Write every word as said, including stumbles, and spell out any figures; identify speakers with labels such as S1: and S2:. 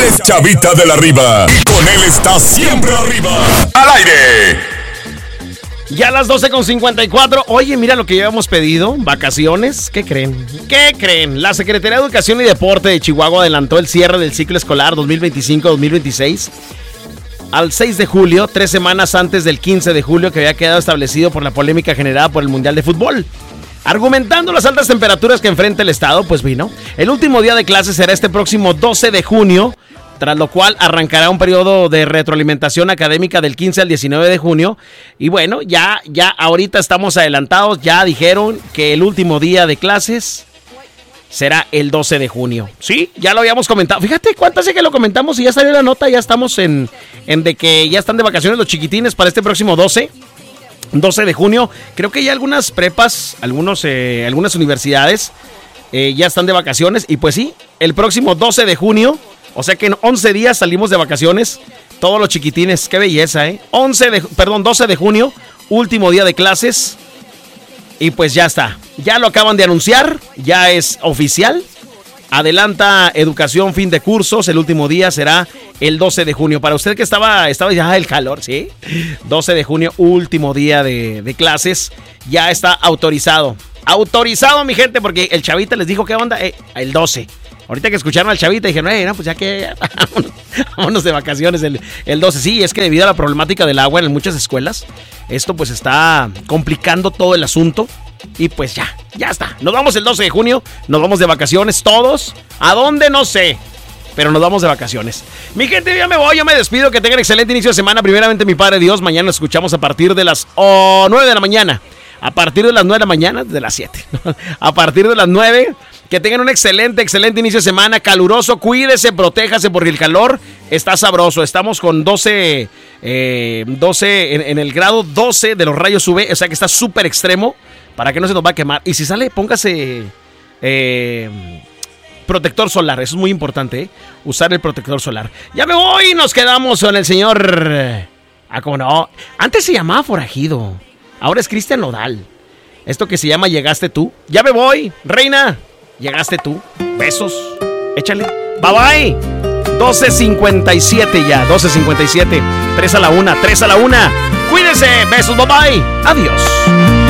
S1: Él es Chavita de la Riva. Y con él está siempre arriba. ¡Al aire!
S2: Ya a las doce con cincuenta y cuatro. Oye, mira lo que ya habíamos pedido. Vacaciones. ¿Qué creen? ¿Qué creen? La Secretaría de Educación y Deporte de Chihuahua adelantó el cierre del ciclo escolar dos mil veinticinco dos mil veintiséis al seis de julio, tres semanas antes del quince de julio que había quedado establecido por la polémica generada por el Mundial de Fútbol. Argumentando las altas temperaturas que enfrenta el estado, pues vino. El último día de clases será este próximo doce de junio, tras lo cual arrancará un periodo de retroalimentación académica del quince al diecinueve de junio. Y bueno, ya, ya ahorita estamos adelantados, ya dijeron que el último día de clases será el doce de junio. Sí, ya lo habíamos comentado. Fíjate cuánto hace que lo comentamos y ya salió la nota, ya estamos en, en de que ya están de vacaciones los chiquitines para este próximo doce de junio. Creo que ya algunas prepas, algunos, eh, algunas universidades eh, ya están de vacaciones. Y pues sí, el próximo doce de junio, o sea que en once días salimos de vacaciones todos los chiquitines. Qué belleza, ¿eh? once de, perdón, doce de junio, último día de clases. Y pues ya está. Ya lo acaban de anunciar, ya es oficial. Adelanta Educación, fin de cursos. El último día será el doce de junio. Para usted que estaba, estaba ya el calor, ¿sí? doce de junio, último día de, de clases. Ya está autorizado. Autorizado, mi gente, porque el Chavita les dijo, ¿qué onda? Eh, el doce. Ahorita que escucharon al Chavita dijeron, eh, no, pues ya que vámonos, vámonos de vacaciones el, el doce. Sí, es que debido a la problemática del agua en muchas escuelas, esto pues está complicando todo el asunto. Y pues ya, ya está. Nos vamos el doce de junio, nos vamos de vacaciones todos. ¿A dónde? No sé, pero nos vamos de vacaciones. Mi gente, ya me voy, yo me despido. Que tengan excelente inicio de semana. Primeramente, mi Padre Dios, mañana nos escuchamos a partir de las oh, nueve de la mañana. A partir de las nueve de la mañana, de las siete. A partir de las nueve. Que tengan un excelente, excelente inicio de semana, caluroso, cuídese, protéjase porque el calor está sabroso. Estamos con doce, eh, doce en, en el grado doce de los rayos U V, o sea que está súper extremo para que no se nos va a quemar. Y si sale, póngase eh, protector solar, eso es muy importante, ¿eh? Usar el protector solar. Ya me voy, nos quedamos con el señor... Ah, cómo no, antes se llamaba Forajido, ahora es Cristian Nodal. Esto que se llama Llegaste Tú. Ya me voy, reina. Llegaste tú. Besos. Échale. Bye bye. doce cincuenta y siete ya. doce cincuenta y siete. tres a la una. tres a la una. Cuídense. Besos. Bye bye. Adiós.